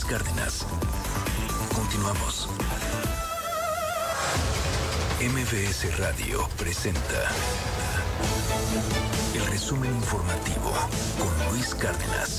Cárdenas. Continuamos. MBS Radio presenta el resumen informativo con Luis Cárdenas.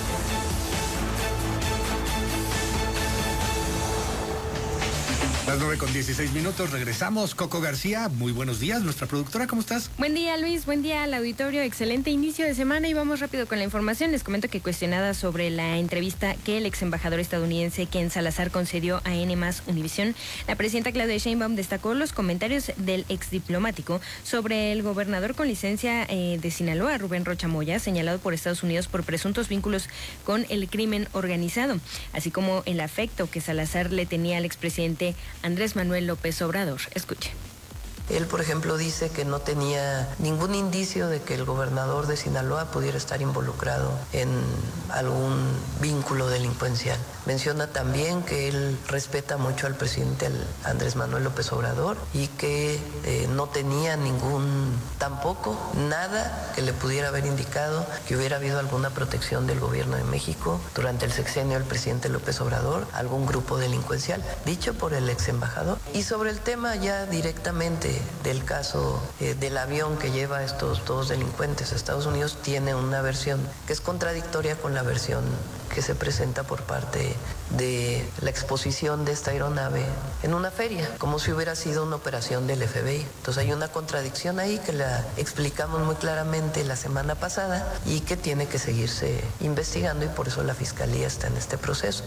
Las 9:16, regresamos. Coco García, muy buenos días, nuestra productora, ¿cómo estás? Buen día, Luis, buen día al auditorio, excelente inicio de semana y vamos rápido con la información. Les comento que cuestionada sobre la entrevista que el ex embajador estadounidense Ken Salazar concedió a N+ Univisión, la presidenta Claudia Sheinbaum destacó los comentarios del ex diplomático sobre el gobernador con licencia de Sinaloa, Rubén Rocha Moya, señalado por Estados Unidos por presuntos vínculos con el crimen organizado, así como el afecto que Salazar le tenía al expresidente Andrés Manuel López Obrador. Escuche. Él, por ejemplo, dice que no tenía ningún indicio de que el gobernador de Sinaloa pudiera estar involucrado en algún vínculo delincuencial. Menciona también que él respeta mucho al presidente Andrés Manuel López Obrador y que no tenía tampoco nada que le pudiera haber indicado que hubiera habido alguna protección del gobierno de México durante el sexenio del presidente López Obrador, algún grupo delincuencial, dicho por el ex embajador. Y sobre el tema ya directamente del caso del avión que lleva a estos dos delincuentes a Estados Unidos, tiene una versión que es contradictoria con la versión que se presenta por parte de la exposición de esta aeronave en una feria, como si hubiera sido una operación del FBI. Entonces hay una contradicción ahí que la explicamos muy claramente la semana pasada y que tiene que seguirse investigando, y por eso la Fiscalía está en este proceso.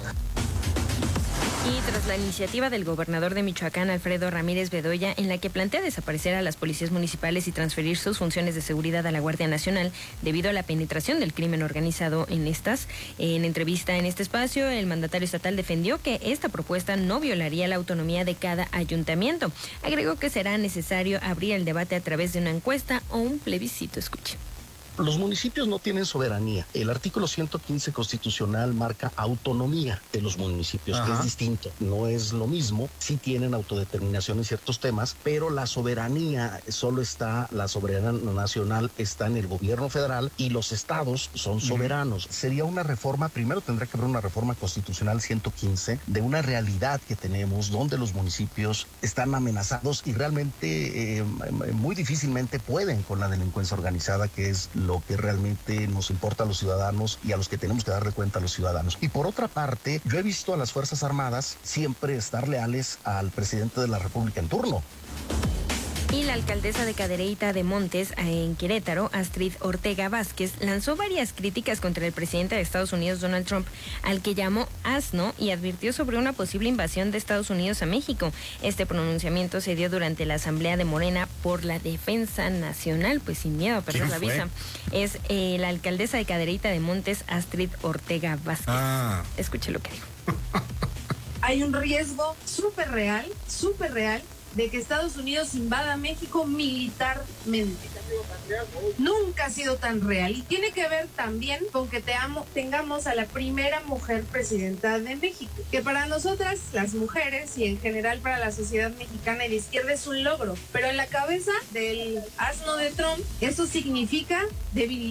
Y tras la iniciativa del gobernador de Michoacán, Alfredo Ramírez Bedoya, en la que plantea desaparecer a las policías municipales y transferir sus funciones de seguridad a la Guardia Nacional debido a la penetración del crimen organizado en estas, en entrevista en este espacio, el mandatario estatal defendió que esta propuesta no violaría la autonomía de cada ayuntamiento. Agregó que será necesario abrir el debate a través de una encuesta o un plebiscito. Escuche. Los municipios no tienen soberanía. El artículo 115 constitucional marca autonomía de los municipios, que es distinto. No es lo mismo. Sí tienen autodeterminación en ciertos temas, pero la soberanía la soberanía nacional está en el gobierno federal y los estados son soberanos. Sería una reforma, primero tendría que haber una reforma constitucional 115 de una realidad que tenemos donde los municipios están amenazados y realmente muy difícilmente pueden con la delincuencia organizada, que es lo que realmente nos importa a los ciudadanos y a los que tenemos que darle cuenta a los ciudadanos. Y por otra parte, yo he visto a las Fuerzas Armadas siempre estar leales al presidente de la República en turno. Y la alcaldesa de Cadereyta de Montes, en Querétaro, Astrid Ortega Vázquez, lanzó varias críticas contra el presidente de Estados Unidos, Donald Trump, al que llamó asno y advirtió sobre una posible invasión de Estados Unidos a México. Este pronunciamiento se dio durante la asamblea de Morena por la defensa nacional, pues sin miedo a perder la visa. Es la alcaldesa de Cadereyta de Montes, Astrid Ortega Vázquez. Escuche lo que dijo. Hay un riesgo súper real, de que Estados Unidos invada México militarmente. Nunca ha sido tan real, y tiene que ver también con que tengamos a la primera mujer presidenta de México, que para nosotras, las mujeres, y en general para la sociedad mexicana y de izquierda, es un logro, pero en la cabeza del asno de Trump eso significa debilidad.